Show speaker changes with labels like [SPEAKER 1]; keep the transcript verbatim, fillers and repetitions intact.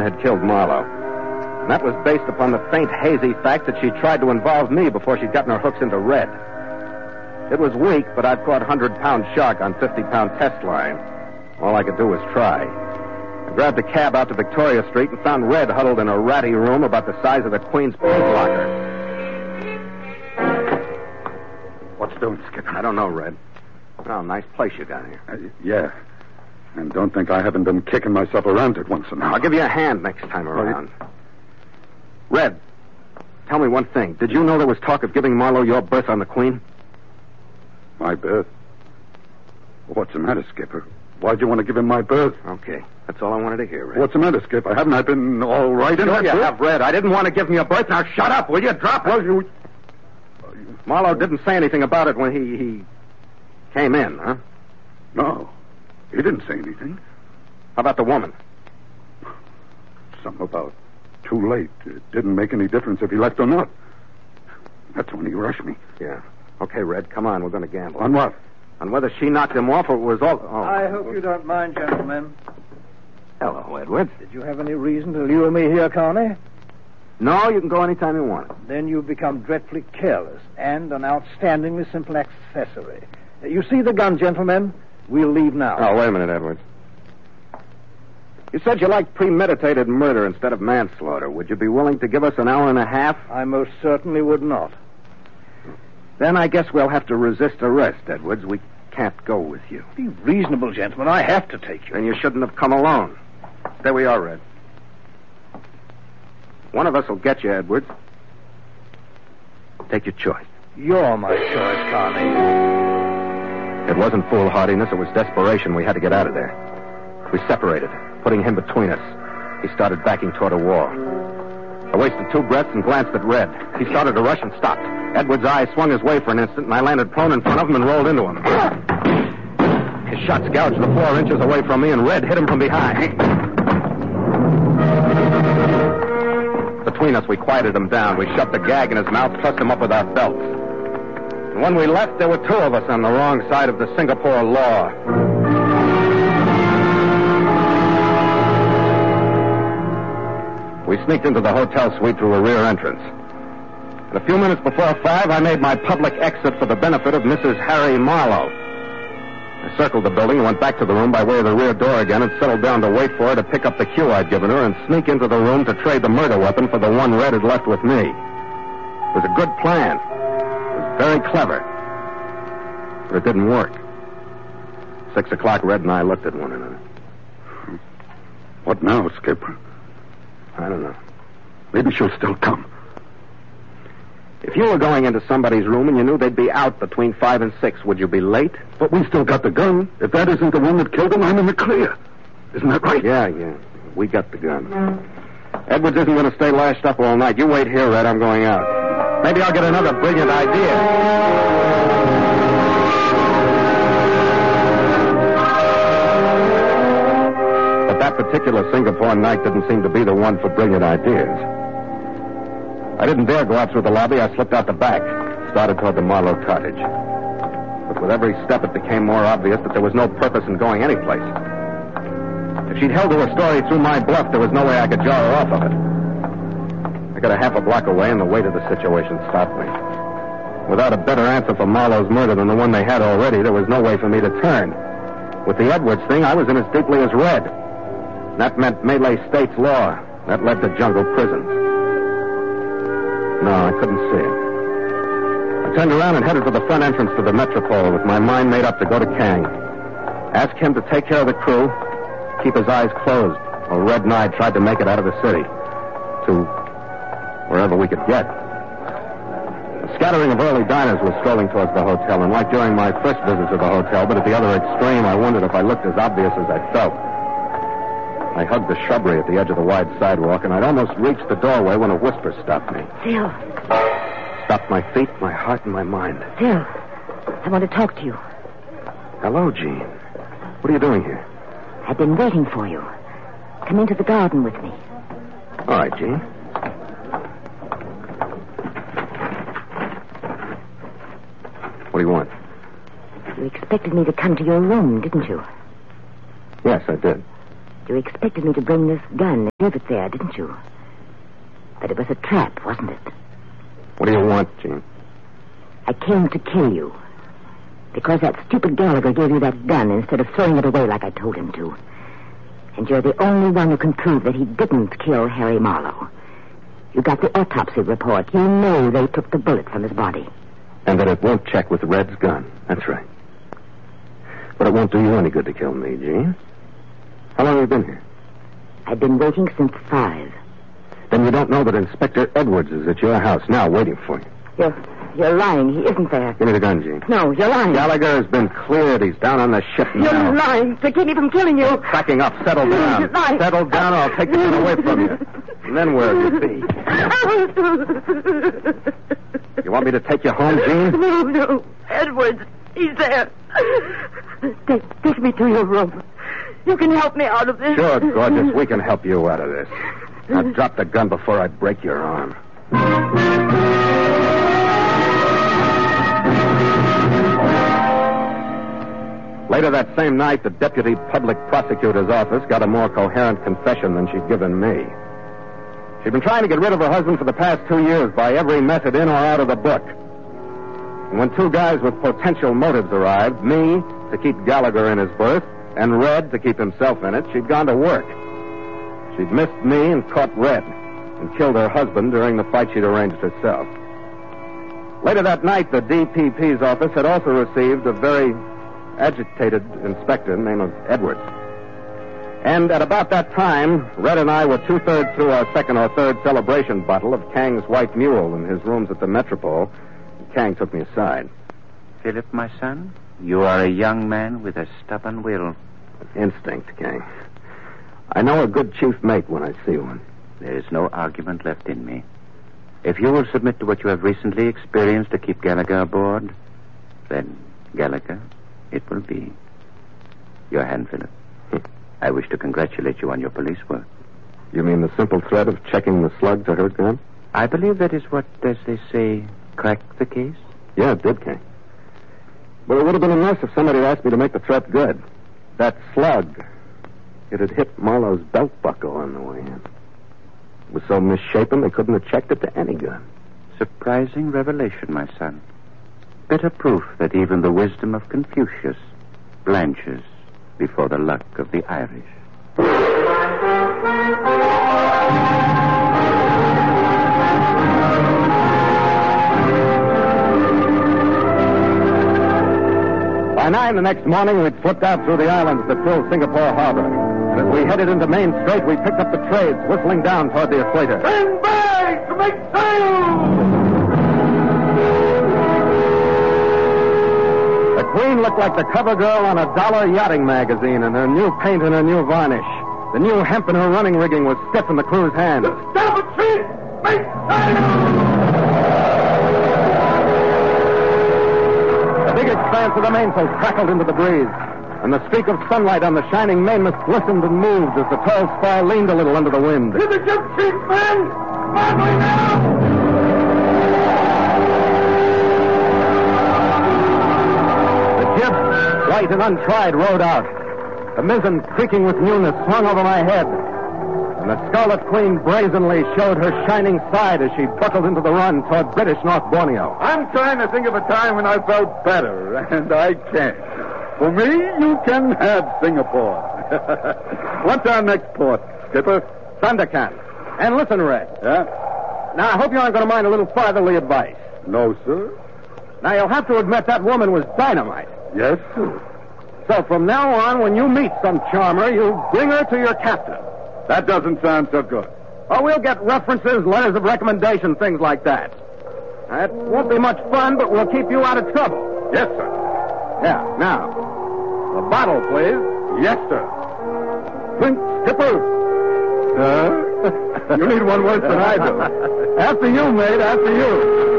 [SPEAKER 1] had killed Marlowe. And that was based upon the faint, hazy fact that she tried to involve me before she'd gotten her hooks into Red. It was weak, but I'd caught one hundred pound shark on fifty pound test line. All I could do was try. I grabbed a cab out to Victoria Street and found Red huddled in a ratty room about the size of the Queen's paint locker.
[SPEAKER 2] What's doing, Skipper?
[SPEAKER 1] I don't know, Red. Oh, nice place you got here.
[SPEAKER 2] Uh, yeah. And don't think I haven't been kicking myself around it once in a while.
[SPEAKER 1] I'll give you a hand next time around. Red, tell me one thing. Did you know there was talk of giving Marlowe your berth on the Queen?
[SPEAKER 2] My berth? What's the matter, Skipper? Why'd you want to give him my berth?
[SPEAKER 1] Okay, that's all I wanted to hear, Red.
[SPEAKER 2] What's the matter, Skipper? Haven't I been all right in
[SPEAKER 1] sure
[SPEAKER 2] that
[SPEAKER 1] you
[SPEAKER 2] berth?
[SPEAKER 1] have, Red. I didn't want to give him your berth. Now shut up, will you? Drop it.
[SPEAKER 2] Well, you...
[SPEAKER 1] Marlowe didn't say anything about it when he, he came in, huh?
[SPEAKER 2] No, he didn't say anything.
[SPEAKER 1] How about the woman?
[SPEAKER 2] Something about too late. It didn't make any difference if he left or not. That's when he rushed me.
[SPEAKER 1] Yeah. Okay, Red, come on. We're going to gamble.
[SPEAKER 2] On what?
[SPEAKER 1] On whether she knocked him off or it was all... Oh.
[SPEAKER 3] I hope you don't mind, gentlemen.
[SPEAKER 1] Hello, Edwards.
[SPEAKER 3] Did you have any reason to lure me here, Carney?
[SPEAKER 1] No, you can go anytime you want.
[SPEAKER 3] Then you've become dreadfully careless and an outstandingly simple accessory. You see the gun, gentlemen? We'll leave now.
[SPEAKER 1] Oh, wait a minute, Edwards. You said you liked premeditated murder instead of manslaughter. Would you be willing to give us an hour and a half?
[SPEAKER 3] I most certainly would not.
[SPEAKER 1] Then I guess we'll have to resist arrest, Edwards. We can't go with you.
[SPEAKER 3] Be reasonable, gentlemen. I have to take you.
[SPEAKER 1] Then you shouldn't have come alone. There we are, Red. One of us will get you, Edwards. Take your choice.
[SPEAKER 3] You're my choice, Carney.
[SPEAKER 1] It wasn't foolhardiness. It was desperation. We had to get out of there. We separated, putting him between us. He started backing toward a wall. I wasted two breaths and glanced at Red. He started to rush and stopped. Edwards' eye swung his way for an instant, and I landed prone in front of him and rolled into him. His shots gouged the floor inches away from me, and Red hit him from behind. Between us, we quieted him down. We shoved the gag in his mouth, trussed him up with our belts. And when we left, there were two of us on the wrong side of the Singapore law. We sneaked into the hotel suite through a rear entrance. And a few minutes before five, I made my public exit for the benefit of Missus Harry Marlowe. I circled the building and went back to the room by way of the rear door again and settled down to wait for her to pick up the cue I'd given her and sneak into the room to trade the murder weapon for the one Red had left with me. It was a good plan. It was very clever. But it didn't work. Six o'clock, Red and I looked at one another.
[SPEAKER 2] What now, Skipper?
[SPEAKER 1] I don't know.
[SPEAKER 2] Maybe she'll still come.
[SPEAKER 1] If you were going into somebody's room and you knew they'd be out between five and six, would you be late?
[SPEAKER 2] But we still got the gun. If that isn't the one that killed him, I'm in the clear. Isn't that right?
[SPEAKER 1] Yeah, yeah. We got the gun. Edwards isn't going to stay lashed up all night. You wait here, Red. I'm going out. Maybe I'll get another brilliant idea. That particular Singapore night didn't seem to be the one for brilliant ideas. I didn't dare go out through the lobby. I slipped out the back, started toward the Marlowe cottage. But with every step, it became more obvious that there was no purpose in going anyplace. If she'd held to her story through my bluff, there was no way I could jar her off of it. I got a half a block away, and the weight of the situation stopped me. Without a better answer for Marlowe's murder than the one they had already, there was no way for me to turn. With the Edwards thing, I was in as deeply as Red. That meant Malay state's law. That led to jungle prisons. No, I couldn't see it. I turned around and headed for the front entrance to the Metropole with my mind made up to go to Kang. Ask him to take care of the crew, keep his eyes closed, while Red and I tried to make it out of the city. To wherever we could get. A scattering of early diners was strolling towards the hotel, and like during my first visit to the hotel, but at the other extreme, I wondered if I looked as obvious as I felt. I hugged the shrubbery at the edge of the wide sidewalk, and I'd almost reached the doorway when a whisper stopped me.
[SPEAKER 4] Phil.
[SPEAKER 1] Stopped my feet, my heart, and my mind.
[SPEAKER 4] Phil, I want to talk to you.
[SPEAKER 1] Hello, Jean. What are you doing here?
[SPEAKER 4] I've been waiting for you. Come into the garden with me.
[SPEAKER 1] All right, Jean. What do you want?
[SPEAKER 4] You expected me to come to your room, didn't you?
[SPEAKER 1] Yes, I did.
[SPEAKER 4] You expected me to bring this gun and leave it there, didn't you? But it was a trap, wasn't it?
[SPEAKER 1] What do you want, Jean?
[SPEAKER 4] I came to kill you. Because that stupid Gallagher gave you that gun instead of throwing it away like I told him to. And you're the only one who can prove that he didn't kill Harry Marlowe. You got the autopsy report. You know they took the bullet from his body.
[SPEAKER 1] And that it won't check with Red's gun. That's right. But it won't do you any good to kill me, Jean. How long have you been here?
[SPEAKER 4] I've been waiting since five.
[SPEAKER 1] Then you don't know that Inspector Edwards is at your house now waiting for you.
[SPEAKER 4] You're, you're lying. He isn't there.
[SPEAKER 1] Give me the gun, Jean.
[SPEAKER 4] No, you're lying.
[SPEAKER 1] Gallagher has been cleared. He's down on the ship now.
[SPEAKER 4] You're lying to keep me from killing you.
[SPEAKER 1] Backing up. Settle down.
[SPEAKER 4] You're lying.
[SPEAKER 1] Settle down or I'll take the gun away from you. And then where'll you be? You want me to take you home, Jean?
[SPEAKER 4] No, no. Edwards, he's there. Take, take me to your room. You can help me out of this.
[SPEAKER 1] Sure, gorgeous. We can help you out of this. Now drop the gun before I break your arm. Later that same night, the deputy public prosecutor's office got a more coherent confession than she'd given me. She'd been trying to get rid of her husband for the past two years by every method in or out of the book. And when two guys with potential motives arrived, me to keep Gallagher in his berth and Red to keep himself in it, she'd gone to work. She'd missed me and caught Red and killed her husband during the fight she'd arranged herself. Later that night, the D P P's office had also received a very agitated inspector named Edwards. And at about that time, Red and I were two-thirds through our second or third celebration bottle of Kang's White Mule in his rooms at the Metropole. Kang took me aside.
[SPEAKER 5] Philip, my son, you are a young man with a stubborn will.
[SPEAKER 1] Instinct, Kang. I know a good chief mate when I see one.
[SPEAKER 5] There is no argument left in me. If you will submit to what you have recently experienced to keep Gallagher aboard, then, Gallagher, it will be. Your hand, Philip. I wish to congratulate you on your police work.
[SPEAKER 1] You mean the simple threat of checking the slug to her gun?
[SPEAKER 5] I believe that is what, as they say, cracked the case.
[SPEAKER 1] Yeah, it did, Kang. But it would have been nice if somebody had asked me to make the threat good. That slug, it had hit Marlowe's belt buckle on the way in. It was so misshapen they couldn't have checked it to any gun.
[SPEAKER 5] Surprising revelation, my son. Better proof that even the wisdom of Confucius blanches before the luck of the Irish.
[SPEAKER 1] By nine the next morning, we'd flipped out through the islands that fill Singapore Harbor. And as we headed into Main Strait, we picked up the trades, whistling down toward the equator.
[SPEAKER 3] Stand by to make sail!
[SPEAKER 1] The Queen looked like the cover girl on a dollar yachting magazine in her new paint and her new varnish. The new hemp in her running rigging was stiff in the crew's hands.
[SPEAKER 3] Starboard sheet! Make sail!
[SPEAKER 1] The big expanse of the mainsail crackled into the breeze, and the streak of sunlight on the shining mainmast glistened and moved as the tall spar leaned a little under the wind.
[SPEAKER 3] To the jib sheet, men! Smartly now!
[SPEAKER 1] White and untried, rode out. The mizzen, creaking with newness, swung over my head. And the Scarlet Queen brazenly showed her shining side as she buckled into the run toward British North Borneo.
[SPEAKER 2] I'm trying to think of a time when I felt better, and I can't. For me, you can have Singapore. What's our next port, Skipper?
[SPEAKER 1] Sandakan. And listen, Red.
[SPEAKER 2] Yeah?
[SPEAKER 1] Now, I hope you aren't going to mind a little fatherly advice.
[SPEAKER 2] No, sir.
[SPEAKER 1] Now, you'll have to admit that woman was dynamite.
[SPEAKER 2] Yes, sir.
[SPEAKER 1] So from now on, when you meet some charmer, you bring her to your captain.
[SPEAKER 2] That doesn't sound so good.
[SPEAKER 1] Or we'll get references, letters of recommendation, things like that. It won't be much fun, but we'll keep you out of trouble.
[SPEAKER 2] Yes, sir.
[SPEAKER 1] Yeah, now, the bottle, please.
[SPEAKER 2] Yes, sir. Think, Skipper. Sir? You need one worse than I do.
[SPEAKER 1] After you, mate, after you.